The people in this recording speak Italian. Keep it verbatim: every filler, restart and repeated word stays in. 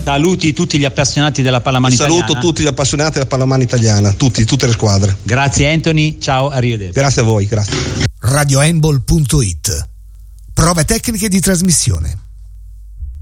Saluti tutti gli appassionati della pallamano italiana. Saluto tutti gli appassionati della pallamano italiana, tutti, tutte le squadre. Grazie Anthony, ciao, arrivederci. Grazie a voi, grazie. radio handball punto it. Prove tecniche di trasmissione.